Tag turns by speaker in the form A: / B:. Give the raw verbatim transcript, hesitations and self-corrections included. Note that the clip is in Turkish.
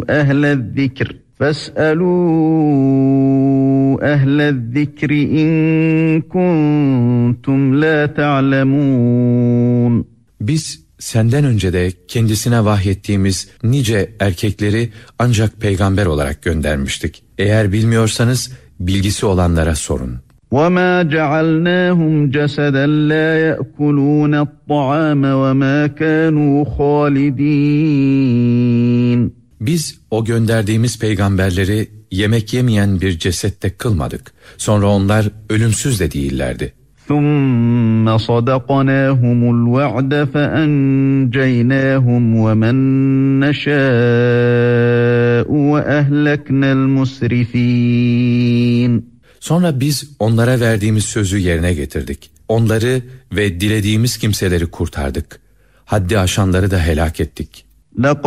A: أهل الذكر فاسألوا أهل الذكر إن كنتم لا تعلمون.
B: Biz senden önce de kendisine vahyettiğimiz nice erkekleri ancak peygamber olarak göndermiştik. Eğer bilmiyorsanız bilgisi olanlara sorun.
A: وَمَا جَعَلْنَاهُمْ جَسَدًا لَا يَأْكُلُونَ الطَّعَامَ وَمَا كَانُوا خَالِدِينَ.
B: Biz o gönderdiğimiz peygamberleri yemek yemeyen bir cesette kılmadık. Sonra onlar ölümsüz de değillerdi.
A: ثُمَّ صَدَقْنَاهُمُ الْوَعْدَ فَأَنْجَيْنَاهُمْ وَمَنْ نَشَاءُ وَأَهْلَكْنَا الْمُسْرِفِينَ.
B: Sonra biz onlara verdiğimiz sözü yerine getirdik. Onları ve dilediğimiz kimseleri kurtardık. Haddi aşanları da helak ettik.